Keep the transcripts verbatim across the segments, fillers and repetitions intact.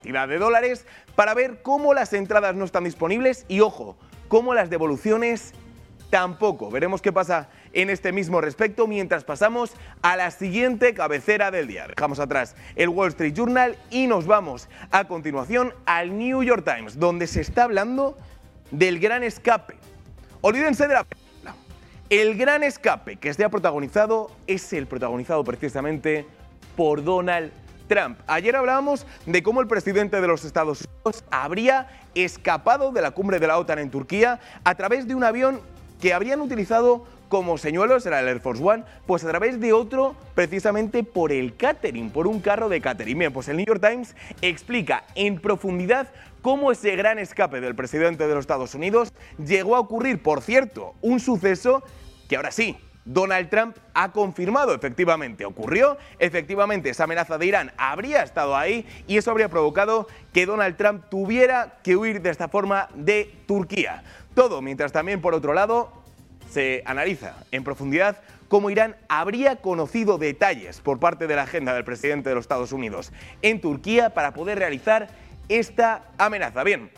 cantidad de dólares para ver cómo las entradas no están disponibles y, ojo, cómo las devoluciones tampoco. Veremos qué pasa en este mismo respecto mientras pasamos a la siguiente cabecera del día. Dejamos atrás el Wall Street Journal y nos vamos a continuación al New York Times, donde se está hablando del gran escape. Olvídense de la película. El gran escape que se ha protagonizado es el protagonizado precisamente por Donald Trump. Ayer hablábamos de cómo el presidente de los Estados Unidos habría escapado de la cumbre de la OTAN en Turquía a través de un avión que habrían utilizado como señuelos, era el Air Force One, pues a través de otro precisamente por el catering, por un carro de catering. Bien, pues el New York Times explica en profundidad cómo ese gran escape del presidente de los Estados Unidos llegó a ocurrir. Por cierto, un suceso que ahora sí, Donald Trump ha confirmado, efectivamente ocurrió, efectivamente esa amenaza de Irán habría estado ahí y eso habría provocado que Donald Trump tuviera que huir de esta forma de Turquía. Todo mientras también, por otro lado, se analiza en profundidad cómo Irán habría conocido detalles por parte de la agenda del presidente de los Estados Unidos en Turquía para poder realizar esta amenaza. Bien,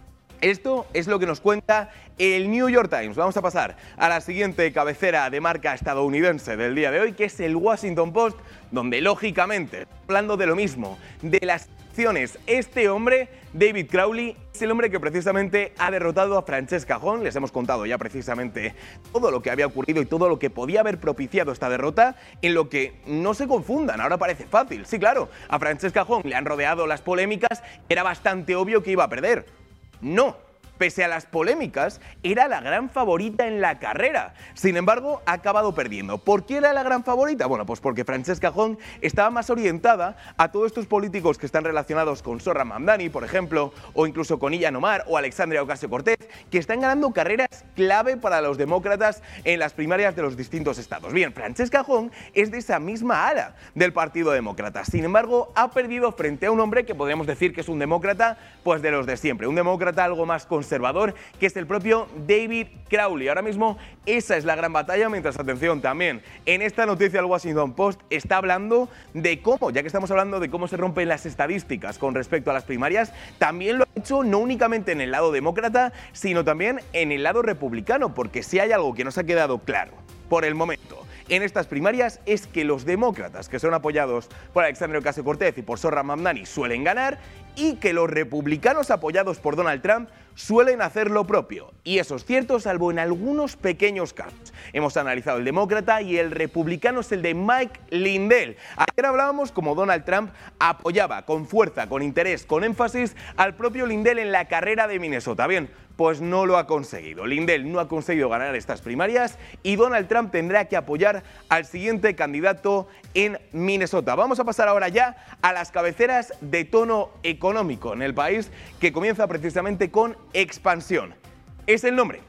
esto es lo que nos cuenta el New York Times. Vamos a pasar a la siguiente cabecera de marca estadounidense del día de hoy, que es el Washington Post, donde lógicamente, hablando de lo mismo, de las elecciones, este hombre, David Crowley, es el hombre que precisamente ha derrotado a Francesca Hong. Les hemos contado ya precisamente todo lo que había ocurrido y todo lo que podía haber propiciado esta derrota, en lo que no se confundan, ahora parece fácil. Sí, claro, a Francesca Hong le han rodeado las polémicas, era bastante obvio que iba a perder. No, pese a las polémicas, era la gran favorita en la carrera. Sin embargo, ha acabado perdiendo. ¿Por qué era la gran favorita? Bueno, pues porque Francesca Hong estaba más orientada a todos estos políticos que están relacionados con Zohran Mamdani, por ejemplo, o incluso con Ilhan Omar o Alexandria Ocasio-Cortez, que están ganando carreras clave para los demócratas en las primarias de los distintos estados. Bien, Francesca Hong es de esa misma ala del Partido Demócrata. Sin embargo, ha perdido frente a un hombre que podríamos decir que es un demócrata, pues de los de siempre, un demócrata algo más conservador, conservador, que es el propio David Crowley. Ahora mismo esa es la gran batalla, mientras, atención, también en esta noticia el Washington Post está hablando de cómo, ya que estamos hablando de cómo se rompen las estadísticas con respecto a las primarias, también lo ha hecho no únicamente en el lado demócrata, sino también en el lado republicano, porque si hay algo que nos ha quedado claro por el momento en estas primarias es que los demócratas, que son apoyados por Alexandria Ocasio-Cortez y por Zohran Mamdani, suelen ganar, y que los republicanos apoyados por Donald Trump suelen hacer lo propio. Y eso es cierto, salvo en algunos pequeños casos. Hemos analizado el demócrata y el republicano es el de Mike Lindell. Ayer hablábamos como Donald Trump apoyaba con fuerza, con interés, con énfasis al propio Lindell en la carrera de Minnesota. Bien, pues no lo ha conseguido. Lindell no ha conseguido ganar estas primarias y Donald Trump tendrá que apoyar al siguiente candidato en Minnesota. Vamos a pasar ahora ya a las cabeceras de tono económico en el país, que comienza precisamente con expansión. Es el nombre,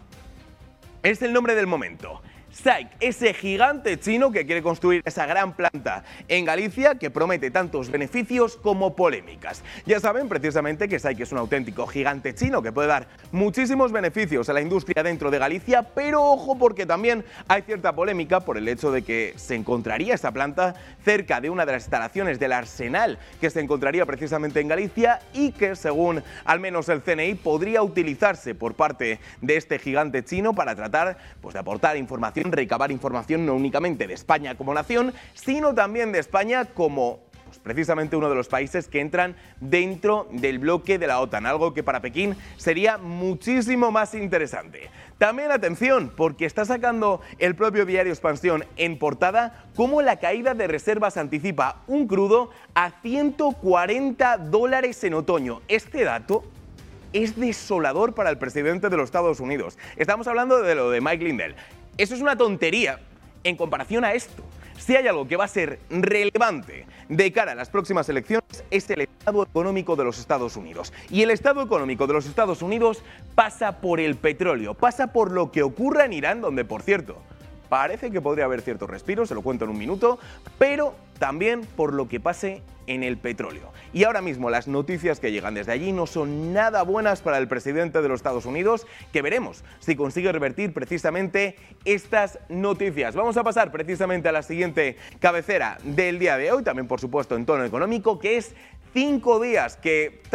es el nombre del momento. S A I C, ese gigante chino que quiere construir esa gran planta en Galicia, que promete tantos beneficios como polémicas. Ya saben precisamente que S A I C es un auténtico gigante chino que puede dar muchísimos beneficios a la industria dentro de Galicia, pero ojo, porque también hay cierta polémica por el hecho de que se encontraría esa planta cerca de una de las instalaciones del arsenal que se encontraría precisamente en Galicia y que, según al menos el C N I, podría utilizarse por parte de este gigante chino para tratar, pues, de aportar información, recabar información no únicamente de España como nación, sino también de España como, pues, precisamente uno de los países que entran dentro del bloque de la OTAN, algo que para Pekín sería muchísimo más interesante. También atención, porque está sacando el propio diario Expansión en portada cómo la caída de reservas anticipa un crudo a ciento cuarenta dólares en otoño. Este dato es desolador para el presidente de los Estados Unidos. Estamos hablando de lo de Mike Lindell. Eso es una tontería en comparación a esto. Si hay algo que va a ser relevante de cara a las próximas elecciones es el estado económico de los Estados Unidos. Y el estado económico de los Estados Unidos pasa por el petróleo, pasa por lo que ocurra en Irán, donde, por cierto, parece que podría haber cierto respiro, se lo cuento en un minuto, pero también por lo que pase en el petróleo. Y ahora mismo las noticias que llegan desde allí no son nada buenas para el presidente de los Estados Unidos, que veremos si consigue revertir precisamente estas noticias. Vamos a pasar precisamente a la siguiente cabecera del día de hoy, también por supuesto en tono económico, que es cinco días que